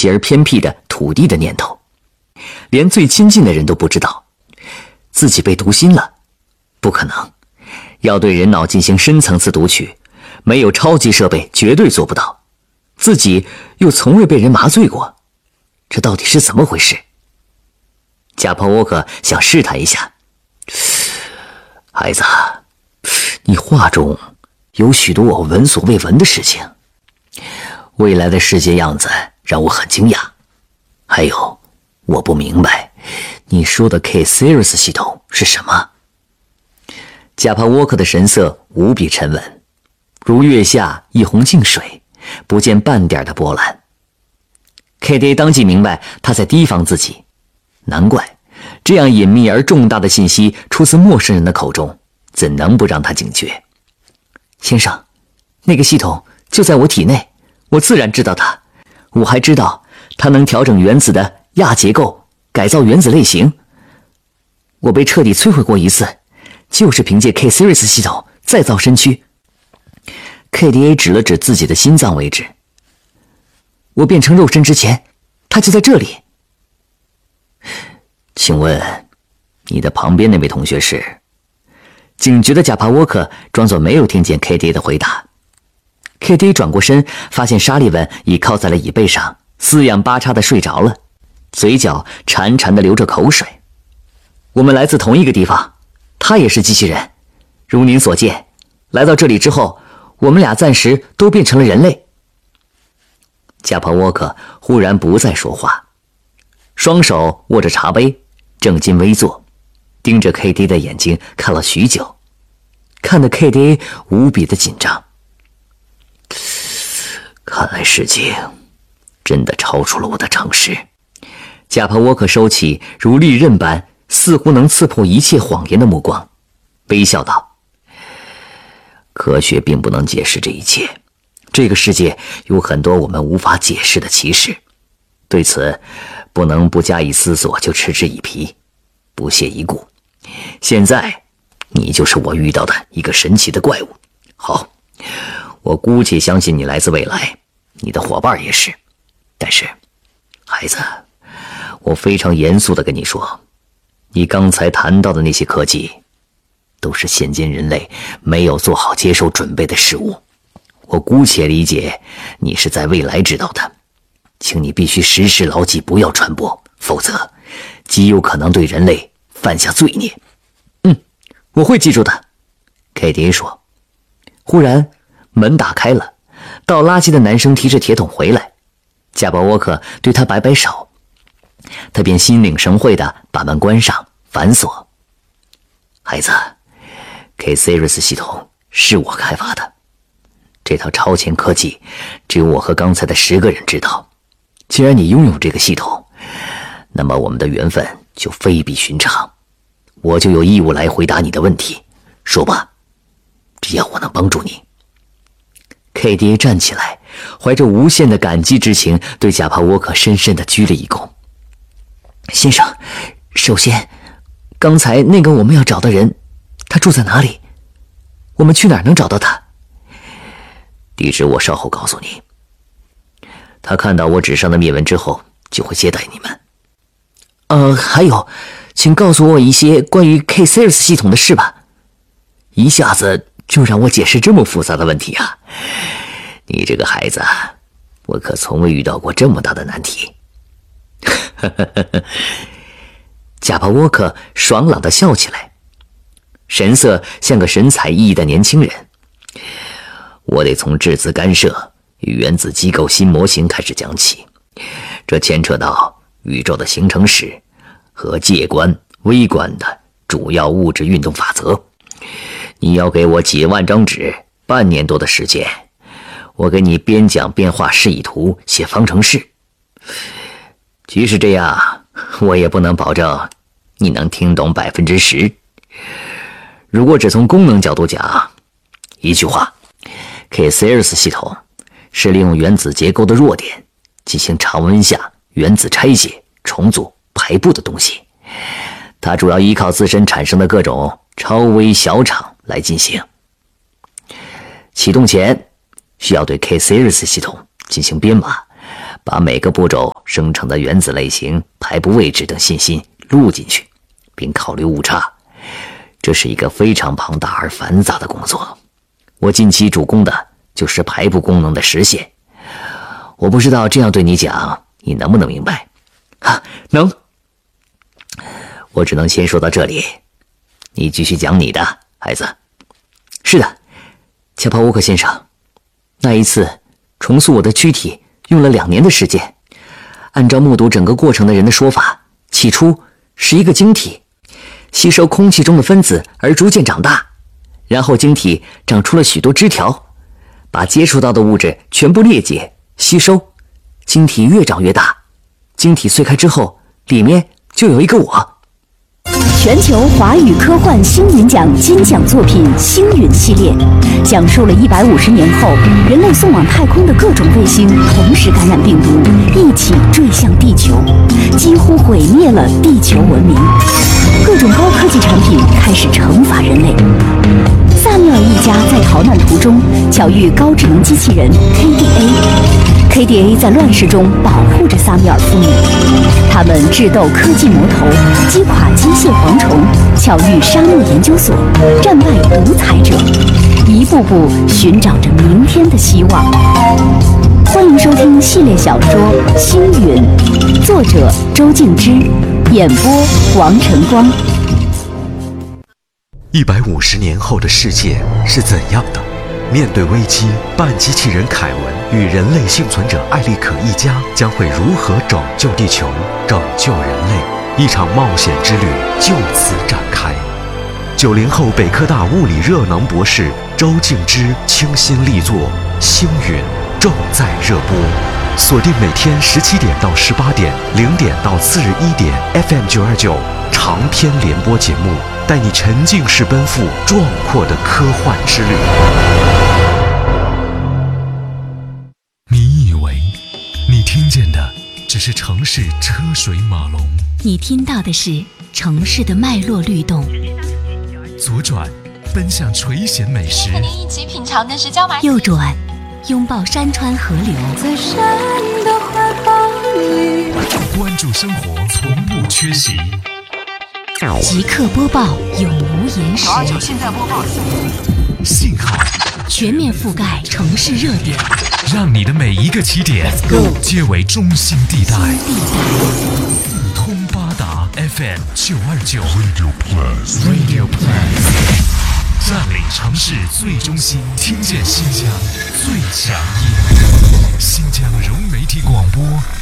奇而偏僻的土地的念头。连最亲近的人都不知道自己被读心了，不可能。要对人脑进行深层次读取，没有超级设备绝对做不到。自己又从未被人麻醉过，这到底是怎么回事？贾帕沃克想试探一下。孩子，你话中有许多我闻所未闻的事情，未来的世界样子让我很惊讶。还有，我不明白你说的 K-Series 系统是什么？贾帕沃克的神色无比沉稳，如月下一泓静水，不见半点的波澜。KDA 当即明白他在提防自己，难怪这样隐秘而重大的信息出自陌生人的口中，怎能不让他警觉？先生，那个系统就在我体内，我自然知道它。我还知道它能调整原子的亚结构，改造原子类型。我被彻底摧毁过一次，就是凭借 K-Series 系统再造身躯。KDA 指了指自己的心脏位置。我变成肉身之前，它就在这里。请问，你的旁边那位同学是？警觉的贾帕沃克装作没有听见 KDA 的回答。KDA 转过身，发现沙利文已靠在了椅背上，四仰八叉的睡着了，嘴角潺潺的流着口水。我们来自同一个地方，他也是机器人。如您所见，来到这里之后，我们俩暂时都变成了人类。贾帕沃克忽然不再说话，双手握着茶杯，正襟危坐，盯着 KDA 的眼睛看了许久，看得 KDA 无比的紧张。看来事情真的超出了我的常识。贾帕沃克收起如利刃般似乎能刺破一切谎言的目光，微笑道：科学并不能解释这一切，这个世界有很多我们无法解释的奇事，对此不能不加以思索就嗤之以鼻，不屑一顾。现在你就是我遇到的一个神奇的怪物。好，我姑且相信你来自未来，你的伙伴也是。但是孩子，我非常严肃地跟你说，你刚才谈到的那些科技都是现今人类没有做好接受准备的事物。我姑且理解你是在未来知道的，请你必须时时牢记，不要传播，否则极有可能对人类犯下罪孽。我会记住的，KDA 说。忽然门打开了，倒垃圾的男生提着铁桶回来，贾巴沃克对他摆摆手，他便心领神会地把门关上反锁。孩子， K-Series 系统是我开发的，这套超前科技只有我和刚才的10个人知道。既然你拥有这个系统，那么我们的缘分就非比寻常，我就有义务来回答你的问题。说吧，只要我能帮助你。KDA 站起来，怀着无限的感激之情，对贾帕沃克深深地鞠了一躬。先生，首先，刚才那个我们要找的人，他住在哪里？我们去哪儿能找到他？地址我稍后告诉你。他看到我纸上的密文之后，就会接待你们。还有，请告诉我一些关于 K-Series 系统的事吧。一下子就让我解释这么复杂的问题啊！你这个孩子，我可从未遇到过这么大的难题。贾帕沃克爽朗地笑起来，神色像个神采奕奕的年轻人。我得从质子干涉与原子机构新模型开始讲起，这牵扯到宇宙的形成史和介观、微观的主要物质运动法则。你要给我几万张纸，半年多的时间，我给你边讲边画示意图，写方程式。即使这样，我也不能保证你能听懂10%。如果只从功能角度讲，一句话， K-Series 系统是利用原子结构的弱点进行常温下原子拆解、重组、排布的东西。它主要依靠自身产生的各种超微小场来进行。启动前需要对 K-Series 系统进行编码， 把每个步骤生成的原子类型、排布位置等信息录进去，并考虑误差。这是一个非常庞大而繁杂的工作。我近期主攻的就是排布功能的实现。我不知道这样对你讲，你能不能明白？能。我只能先说到这里，你继续讲你的，孩子。是的，恰帕沃克先生，那一次重塑我的躯体用了2年的时间。按照目睹整个过程的人的说法，起初是一个晶体，吸收空气中的分子而逐渐长大，然后晶体长出了许多枝条，把接触到的物质全部裂解吸收，晶体越长越大，晶体碎开之后，里面就有一个我。 全球华语科幻星云奖金奖作品《星云》系列，讲述了150年后人类送往太空的各种卫星同时感染病毒，一起坠向地球，几乎毁灭了地球文明。各种高科技产品开始惩罚人类。萨缪尔一家在逃难途中巧遇高智能机器人 KDA。KDA 在乱世中保护着萨缪尔父女，他们智斗科技魔头，击垮机械蝗虫，巧遇沙漠研究所，战败独裁者，一步步寻找着明天的希望。欢迎收听系列小说《星云》，作者周静之，演播王晨光。 150年后的世界是怎样的？面对危机，半机器人凯文与人类幸存者艾利可一家将会如何拯救地球、拯救人类？一场冒险之旅就此展开。90后北科大物理热能博士周静之倾心力作《星云》正在热播，锁定每天17点到18点，0点到次日1点 FM 929长篇联播节目，带你沉浸式奔赴壮阔的科幻之旅。 你以为你听见的只是城市车水马龙， 你听到的是城市的脉络律动。 左转奔向垂涎美食， 和您一起品尝的是椒麻鸡。 右转拥抱山川河流， 在山的怀抱里， 关注生活从不缺席。 即刻播报，永无延时。 现在播报。 信号全面覆盖城市热点， 让你的每一个起点皆为中心地带。通八达 FM 929 Radio Plus， 占领城市最中心，听见新疆最强音。新疆融媒体广播